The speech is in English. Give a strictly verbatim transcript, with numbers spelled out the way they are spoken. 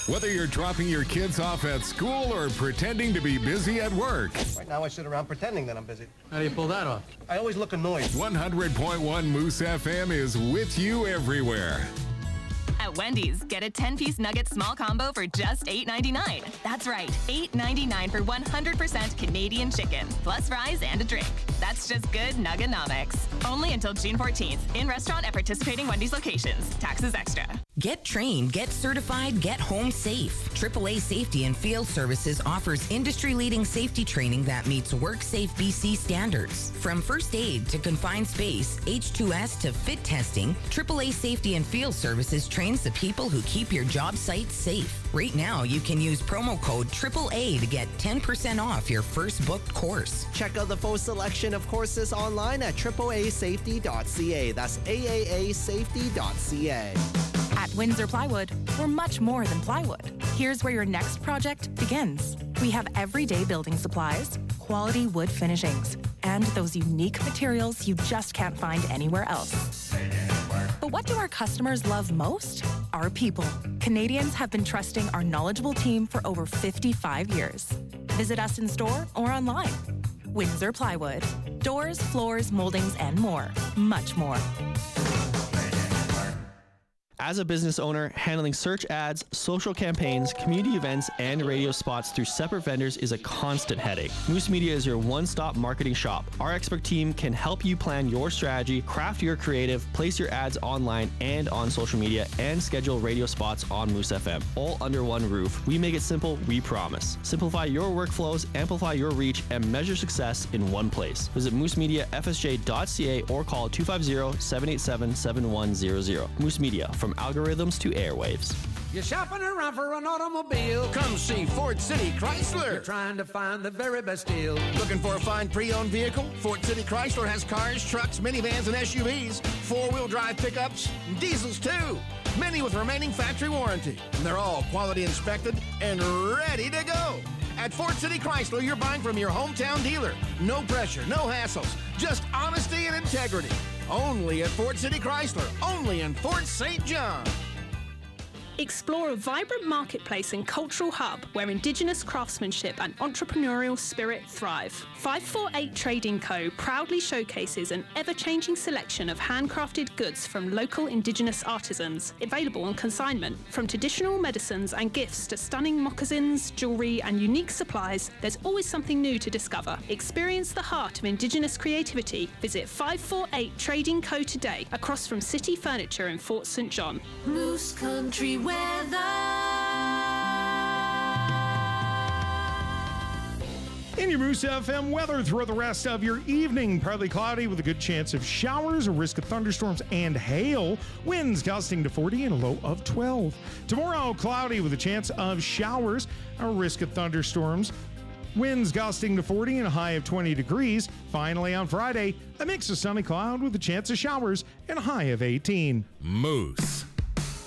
Whether you're dropping your kids off at school or pretending to be busy at work. Right now I sit around pretending that I'm busy. How do you pull that off? I always look annoyed. one hundred point one Moose F M is with you everywhere. At Wendy's, get a ten-piece nugget small combo for just eight ninety-nine. That's right, eight ninety-nine for one hundred percent Canadian chicken, plus fries and a drink. That's just good Nugganomics. Only until June fourteenth. In restaurant at participating Wendy's locations. Taxes extra. Get trained, get certified, get home safe. triple A Safety and Field Services offers industry-leading safety training that meets WorkSafe B C standards. From first aid to confined space, H two S to fit testing, triple A Safety and Field Services trains the people who keep your job site safe. Right now, you can use promo code triple A to get ten percent off your first booked course. Check out the full selection of courses online at triple A safety dot c a. That's A A A safety dot c a. At Windsor Plywood, we're much more than plywood. Here's where your next project begins. We have everyday building supplies, quality wood finishings, and those unique materials you just can't find anywhere else. But what do our customers love most? Our people. Canadians have been trusting our knowledgeable team for over fifty-five years. Visit us in store or online. Windsor Plywood. Doors, floors, moldings, and more. Much more. As a business owner, handling search ads, social campaigns, community events, and radio spots through separate vendors is a constant headache. Moose Media is your one-stop marketing shop. Our expert team can help you plan your strategy, craft your creative, place your ads online and on social media, and schedule radio spots on Moose F M, all under one roof. We make it simple, we promise. Simplify your workflows, amplify your reach, and measure success in one place. Visit moose media f s j dot c a or call two five zero, seven eight seven, seven one zero zero. Moose Media, from algorithms to airwaves. You're shopping around for an automobile? Come see Ford City Chrysler. You're trying to find the very best deal. Looking for a fine pre-owned vehicle? Ford City Chrysler has cars, trucks, minivans, and S U Vs, four-wheel drive pickups, and diesels too. Many with remaining factory warranty. And they're all quality inspected and ready to go. At Ford City Chrysler, you're buying from your hometown dealer. No pressure, no hassles, just honesty and integrity. Only at Ford City Chrysler, only in Fort Saint John. Explore a vibrant marketplace and cultural hub where Indigenous craftsmanship and entrepreneurial spirit thrive. five forty-eight Trading Co. proudly showcases an ever-changing selection of handcrafted goods from local Indigenous artisans, available on consignment. From traditional medicines and gifts to stunning moccasins, jewellery and unique supplies, there's always something new to discover. Experience the heart of Indigenous creativity. Visit five forty-eight Trading Co. today, across from City Furniture in Fort Saint John. Moose Country weather. In your Moose F M weather throughout the rest of your evening, partly cloudy with a good chance of showers, a risk of thunderstorms and hail, winds gusting to forty and a low of twelve. Tomorrow, cloudy with a chance of showers, a risk of thunderstorms, winds gusting to forty and a high of twenty degrees. Finally, on Friday, a mix of sunny cloud with a chance of showers and a high of eighteen. Moose.